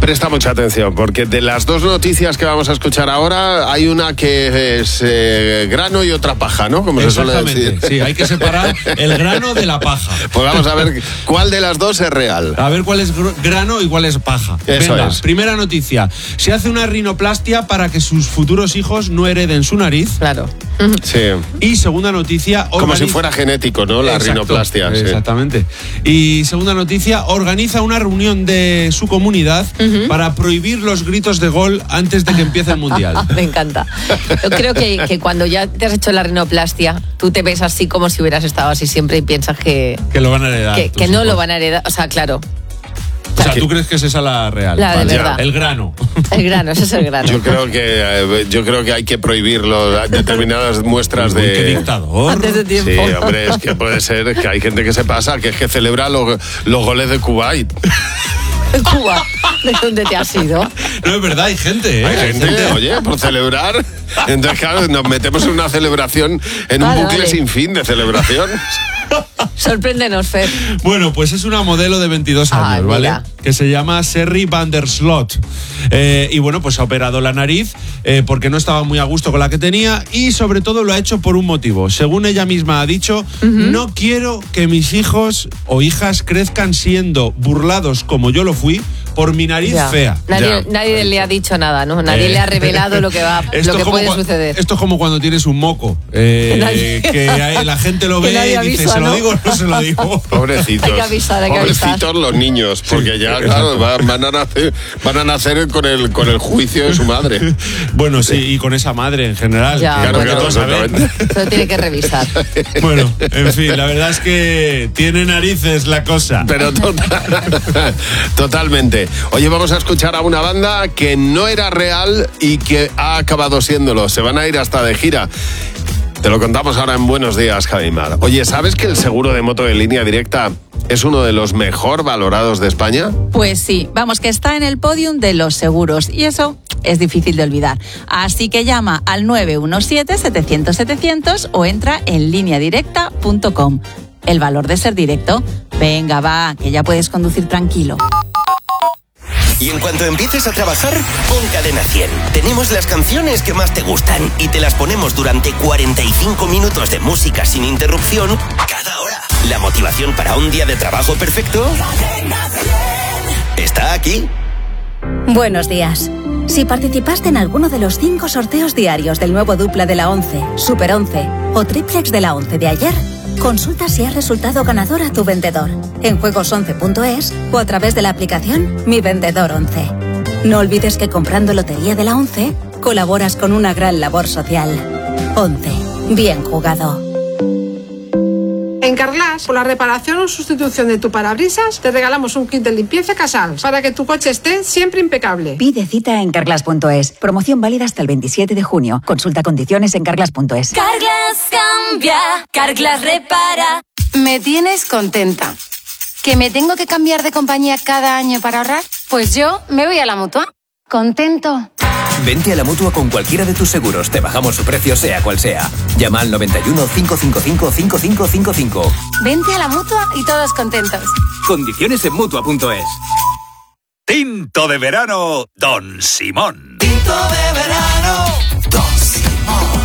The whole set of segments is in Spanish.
Presta mucha atención, porque de las dos noticias que vamos a escuchar ahora, hay una que es grano y otra paja, ¿no? Como se suele decir. Sí, hay que separar el grano de la paja. Pues vamos a ver cuál de las dos es real. A ver cuál es grano y cuál es paja. Eso Venga, es. Primera noticia. Se hace una rinoplastia para que sus futuros hijos no hereden su nariz. Claro. Sí. Y segunda noticia... Como si fuera genético, ¿no? La rinoplastia. Sí. Exactamente. Y segunda noticia, organiza una reunión de su comunidad para prohibir los gritos de gol antes de que empiece el Mundial. Me encanta. Yo creo que cuando ya te has hecho la rinoplastia, tú te ves así como si hubieras estado así siempre y piensas que lo van a heredar. Que no lo van a heredar. O sea, claro. O sea, ¿tú crees que es esa la real? La de verdad. El grano. El grano, ese es el grano. Yo creo que hay que prohibirlo, determinadas muestras de... ¡Qué dictador! Antes de tiempo. Sí, hombre, es que puede ser que hay gente que se pasa, que es que celebra los goles de Kuwait. Cuba, ¿de dónde te has ido? No, es verdad, hay gente, ¿eh? Hay gente, oye, por celebrar. Entonces, claro, nos metemos en una celebración, en un bucle sin fin de celebración. Sorpréndenos, Fer. Bueno, pues es una modelo de 22 años, ¿vale? Mira. Que se llama Sherry van der Slot. Y bueno, pues ha operado la nariz porque no estaba muy a gusto con la que tenía y sobre todo lo ha hecho por un motivo. Según ella misma ha dicho, no quiero que mis hijos o hijas crezcan siendo burlados como yo lo fui por mi nariz fea. Nadie le ha dicho nada, ¿no? Nadie le ha revelado lo que puede suceder. Esto es como cuando tienes un moco, que la gente lo ve y dice, ¿se lo digo o no se lo digo? Pobrecitos. Hay que avisar. Pobrecitos los niños, porque ya, claro, van a nacer con el juicio de su madre. Bueno, sí, y con esa madre en general. Claro, exactamente. Pero tiene que revisar. Bueno, en fin, la verdad es que tiene narices la cosa. Pero totalmente. Oye, vamos a escuchar a una banda que no era real y que ha acabado siéndolo. Se van a ir hasta de gira. Te lo contamos ahora en Buenos Días, Javimar. Oye, ¿sabes que el seguro de moto de Línea Directa es uno de los mejor valorados de España? Pues sí, vamos, que está en el podium de los seguros y eso es difícil de olvidar. Así que llama al 917-700-700 o entra en lineadirecta.com. El valor de ser directo. Venga, va, que ya puedes conducir tranquilo. Y en cuanto empieces a trabajar, pon Cadena 100. Tenemos las canciones que más te gustan y te las ponemos durante 45 minutos de música sin interrupción cada hora. La motivación para un día de trabajo perfecto está aquí. Buenos días. Si participaste en alguno de los 5 sorteos diarios del nuevo dupla de la 11, Super 11 o triplex de la 11 de ayer, consulta si has resultado ganador a tu vendedor en juegos11.es o a través de la aplicación Mi Vendedor 11. No olvides que comprando Lotería de la 11 colaboras con una gran labor social. 11. Bien jugado. En Carglass, por la reparación o sustitución de tu parabrisas, te regalamos un kit de limpieza Casals para que tu coche esté siempre impecable. Pide cita en Carglass.es. Promoción válida hasta el 27 de junio. Consulta condiciones en Carglass.es. Carglass cambia, Carglass repara. Me tienes contenta. ¿Que me tengo que cambiar de compañía cada año para ahorrar? Pues yo me voy a la Mutua. Contento. Vente a la Mutua con cualquiera de tus seguros. Te bajamos su precio, sea cual sea. Llama al 91 555 5555. Vente a la Mutua y todos contentos. Condiciones en Mutua.es. Tinto de verano, Don Simón. Tinto de verano, Don Simón.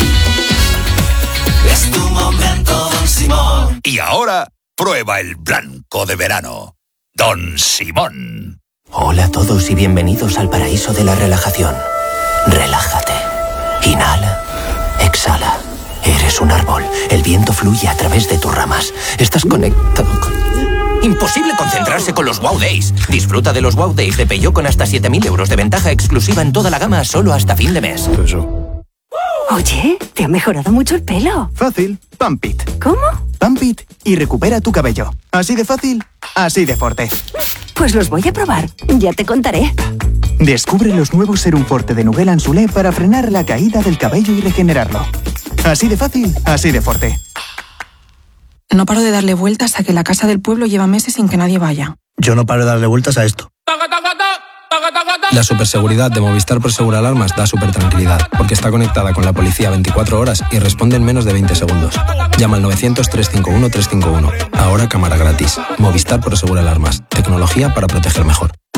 Es tu momento, Don Simón. Y ahora, prueba el blanco de verano, Don Simón. Hola a todos y bienvenidos al paraíso de la relajación. Relájate. Inhala. Exhala. Eres un árbol. El viento fluye a través de tus ramas. Estás conectado con... Imposible concentrarse con los Wow Days. Disfruta de los Wow Days de Peugeot con hasta 7.000 euros de ventaja exclusiva en toda la gama solo hasta fin de mes. Oye, te ha mejorado mucho el pelo. Fácil. Pump It. ¿Cómo? Pump It y recupera tu cabello. Así de fácil, así de fuerte. Pues los voy a probar. Ya te contaré. Descubre los nuevos Serum Forte de Nugel Anzulé para frenar la caída del cabello y regenerarlo. Así de fácil, así de fuerte. No paro de darle vueltas a que la casa del pueblo lleva meses sin que nadie vaya. Yo no paro de darle vueltas a esto. La superseguridad de Movistar Prosegur Alarmas da súper tranquilidad, porque está conectada con la policía 24 horas y responde en menos de 20 segundos. Llama al 900-351-351. Ahora cámara gratis. Movistar Prosegur Alarmas. Tecnología para proteger mejor.